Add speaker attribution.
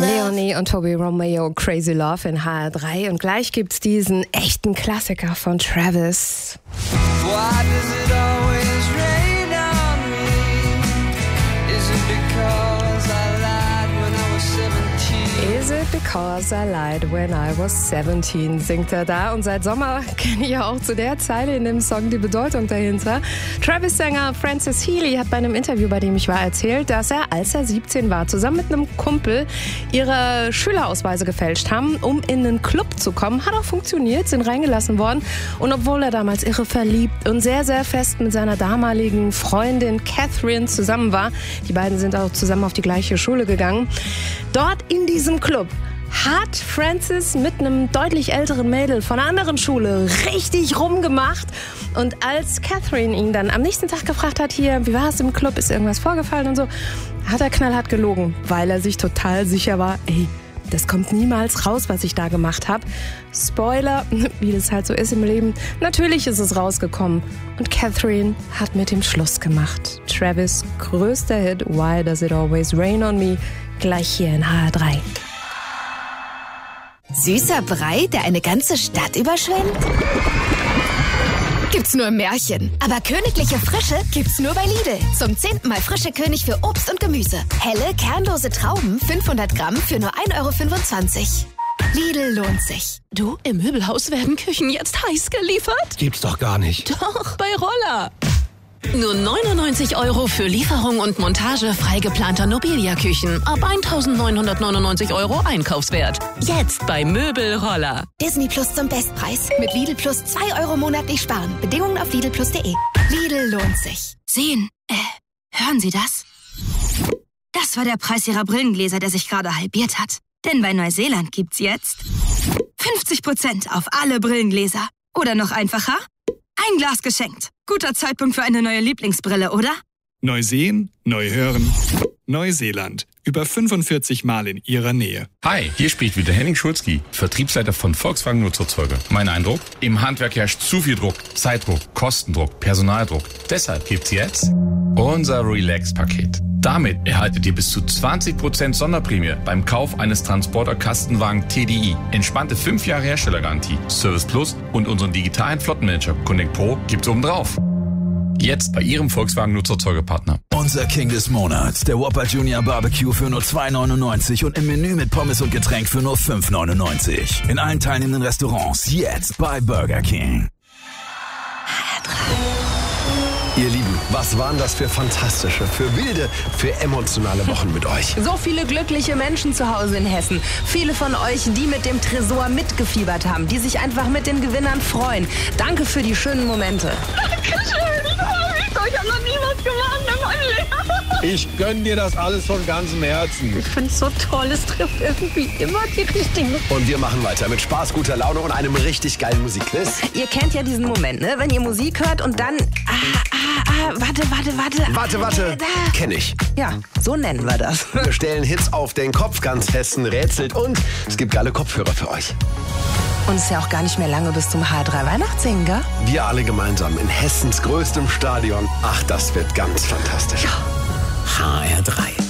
Speaker 1: Leonie und Toby Romeo, Crazy Love in HR3. Und gleich gibt's diesen echten Klassiker von Travis.
Speaker 2: Why does it always rain on me? Is it because I lied when I was 17?
Speaker 1: Is it because I lied when I was 17, singt er da. Und seit Sommer kenne ich ja auch zu der Zeile in dem Song die Bedeutung dahinter. Travis-Sänger Francis Healy hat bei einem Interview, bei dem ich war, erzählt, dass er, als er 17 war, zusammen mit einem Kumpel ihre Schülerausweise gefälscht haben, um in einen Club zu kommen. Hat auch funktioniert, sind reingelassen worden. Und obwohl er damals irre verliebt und sehr, sehr fest mit seiner damaligen Freundin Catherine zusammen war, die beiden sind auch zusammen auf die gleiche Schule gegangen, dort in diesem Club hat Francis mit einem deutlich älteren Mädel von einer anderen Schule richtig rumgemacht. Und als Catherine ihn dann am nächsten Tag gefragt hat, hier, wie war es im Club, ist irgendwas vorgefallen und so, hat er knallhart gelogen, weil er sich total sicher war, ey, das kommt niemals raus, was ich da gemacht habe. Spoiler, wie das halt so ist im Leben, natürlich ist es rausgekommen. Und Catherine hat mit ihm Schluss gemacht. Travis' größter Hit, Why Does It Always Rain on Me, gleich hier in HR3.
Speaker 3: Süßer Brei, der eine ganze Stadt überschwemmt? Gibt's nur im Märchen. Aber königliche Frische gibt's nur bei Lidl. Zum 10. Mal frische König für Obst und Gemüse. Helle, kernlose Trauben, 500 Gramm für nur 1,25 €. Lidl lohnt sich.
Speaker 4: Du, im Möbelhaus werden Küchen jetzt heiß geliefert?
Speaker 5: Gibt's doch gar nicht.
Speaker 4: Doch, bei Roller. Nur 99 € für Lieferung und Montage frei geplanter Nobilia-Küchen. Ab 1.999 € Einkaufswert. Jetzt bei Möbelroller.
Speaker 3: Disney Plus zum Bestpreis. Mit Lidl Plus 2 € monatlich sparen. Bedingungen auf lidlplus.de. Lidl lohnt sich.
Speaker 6: Sehen, hören Sie das? Das war der Preis Ihrer Brillengläser, der sich gerade halbiert hat. Denn bei Neuseeland gibt's jetzt 50% auf alle Brillengläser. Oder noch einfacher? Ein Glas geschenkt. Guter Zeitpunkt für eine neue Lieblingsbrille, oder?
Speaker 7: Neu sehen, neu hören. Neuseeland. Über 45 Mal in Ihrer Nähe.
Speaker 8: Hi, hier spricht wieder Henning Schulzki, Vertriebsleiter von Volkswagen Nutzerzeuger. Mein Eindruck? Im Handwerk herrscht zu viel Druck. Zeitdruck, Kostendruck, Personaldruck. Deshalb gibt's jetzt unser Relax-Paket. Damit erhaltet ihr bis zu 20% Sonderprämie beim Kauf eines Transporter-Kastenwagen TDI. Entspannte 5 Jahre Herstellergarantie, Service Plus und unseren digitalen Flottenmanager Connect Pro gibt's obendrauf. Jetzt bei Ihrem Volkswagen-Nutzerzeugerpartner.
Speaker 5: Unser King des Monats, der Whopper Junior Barbecue für nur 2,99 € und im Menü mit Pommes und Getränk für nur 5,99 €. In allen teilnehmenden Restaurants jetzt bei Burger King.
Speaker 9: Ihr Lieben, was waren das für fantastische, für wilde, für emotionale Wochen mit euch?
Speaker 10: So viele glückliche Menschen zu Hause in Hessen. Viele von euch, die mit dem Tresor mitgefiebert haben, die sich einfach mit den Gewinnern freuen. Danke für die schönen Momente.
Speaker 11: Dankeschön, ich habe noch nie was gewonnen in meinem Leben.
Speaker 12: Ich gönne dir das alles von ganzem Herzen.
Speaker 11: Ich finde es so toll, es trifft irgendwie immer die richtigen.
Speaker 9: Und wir machen weiter mit Spaß, guter Laune und einem richtig geilen Musikquiz.
Speaker 10: Ihr kennt ja diesen Moment, ne? Wenn ihr Musik hört und dann...
Speaker 9: Warte. Kenn ich.
Speaker 10: Ja, so nennen wir das.
Speaker 9: Wir stellen Hits auf den Kopf, ganz Hessen rätselt und es gibt geile Kopfhörer für euch.
Speaker 10: Und es ist ja auch gar nicht mehr lange bis zum HR3 Weihnachtssingen, gell?
Speaker 9: Wir alle gemeinsam in Hessens größtem Stadion. Ach, das wird ganz fantastisch.
Speaker 10: Ja.
Speaker 5: HR3.